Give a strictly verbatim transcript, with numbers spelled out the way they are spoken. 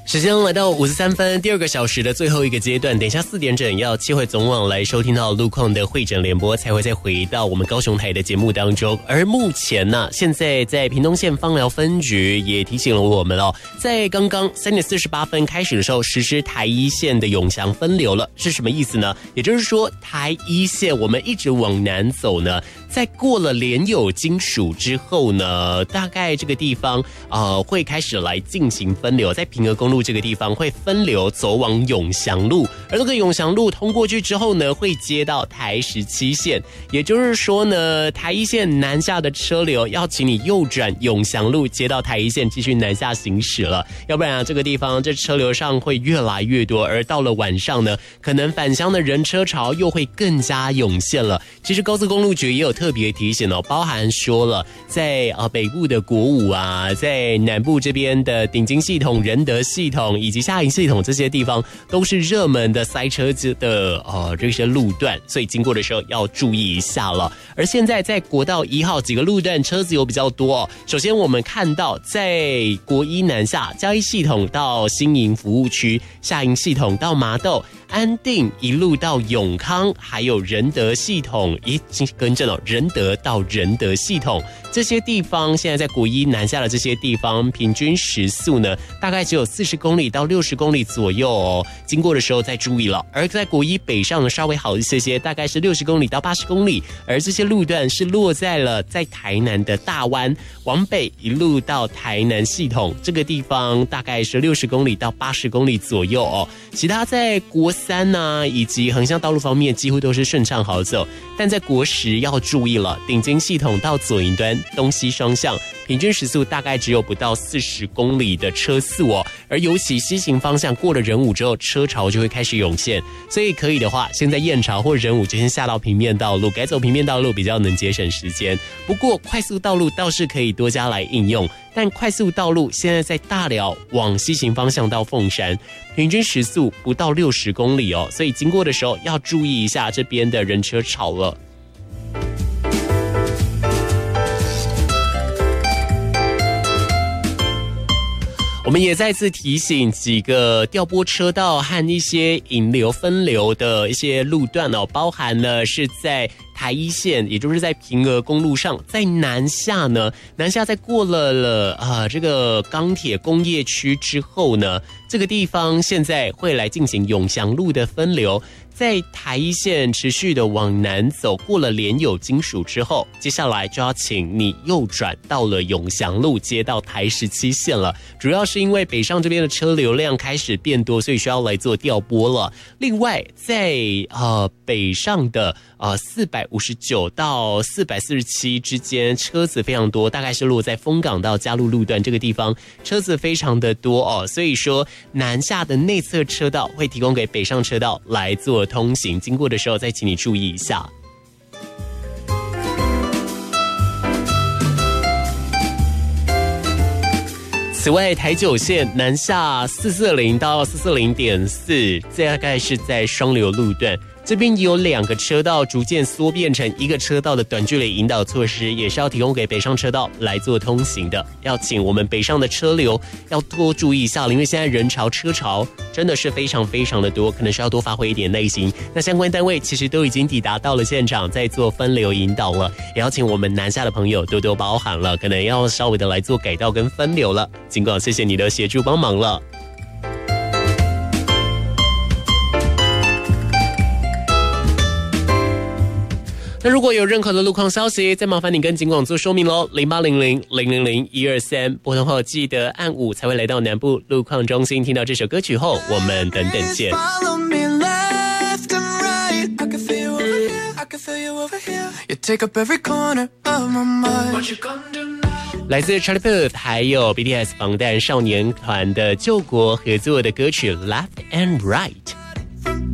时间来到五十三分，第二个小时的最后一个阶段，等一下四点整要切回总网来收听到路况的会诊联播，才会再回到我们高雄台的节目当中。而目前呢、啊，现在在屏东县枋寮分局也提醒了我们哦，在刚刚三点四十八分开始的时候，实施台一线的永祥分流了，是什么意思呢？也就是说，台一线我们一直往南走呢，在过了莲友金属之后呢，大概这个地方呃会开始来进行分流，在屏和公路这个地方会分流走往永祥路，而这个永祥路通过去之后呢，会接到台十七线，也就是说呢，台一线南下的车流要请你右转永祥路，接到台一线继续南下行驶了，要不然啊这个地方这车流上会越来越多，而到了晚上呢，可能返乡的人车潮又会更加涌现了。其实高速公路局也有特别提醒哦，包含说了在呃北部的国五啊，在南部这边的顶金系统、仁德系统以及下营系统这些地方都是热门的塞车子的呃这些路段，所以经过的时候要注意一下了。而现在在国道一号几个路段车子有比较多哦。首先我们看到在国一南下嘉义系统到新营服务区，下营系统到麻豆、安定一路到永康，还有仁德系统，咦，更正了，仁德到仁德系统这些地方，现在在国一南下的这些地方，平均时速呢，大概只有四十公里到六十公里左右哦。经过的时候再注意了。而在国一北上呢，稍微好一些些，大概是六十公里到八十公里。而这些路段是落在了在台南的大湾往北一路到台南系统这个地方，大概是六十公里到八十公里左右哦。其他在国三啊以及横向道路方面几乎都是顺畅好走，但在国十要注意了，顶金系统到左营端东西双向平均时速大概只有不到四十公里的车速哦，而尤其西行方向过了仁武之后，车潮就会开始涌现，所以可以的话，先在燕巢或仁武就先下到平面道路，改走平面道路比较能节省时间。不过快速道路倒是可以多加来应用，但快速道路现在在大寮往西行方向到凤山，平均时速不到六十公里哦，所以经过的时候要注意一下这边的人车潮了。我们也再次提醒几个调拨车道和一些引流分流的一些路段哦，包含了是在台一线，也就是在屏和公路上，在南下呢，南下在过了了啊这个钢铁工业区之后呢，这个地方现在会来进行永祥路的分流。在台一线持续的往南走，过了莲友金属之后，接下来就要请你右转到了永祥路，接到台十七线了。主要是因为北上这边的车流量开始变多，所以需要来做调拨了。另外，在呃北上的呃四百五十九到四百四十七之间，车子非常多，大概是落在丰港到嘉路路段这个地方，车子非常的多哦。所以说，南下的内侧车道会提供给北上车道来做通行，经过的时候再请你注意一下。此外，台九线南下四四零到四四零点四，大概是在双流路段。这边有两个车道逐渐缩变成一个车道的短距离引导措施，也是要提供给北上车道来做通行的。要请我们北上的车流要多注意一下，因为现在人潮车潮真的是非常非常的多，可能是要多发挥一点耐心。那相关单位其实都已经抵达到了现场，在做分流引导了，也要请我们南下的朋友多多包涵了，可能要稍微的来做改道跟分流了。尽管谢谢你的协助帮忙了。那如果有任何的路况消息，再麻烦你跟警广做说明咯，零八零零零零零一二三，拨通后记得按五才会来到南部路况中心。听到这首歌曲后，我们等等见。来自 Charlie Puth 还有 B T S 防弹少年团的救国合作的歌曲 Left and Right。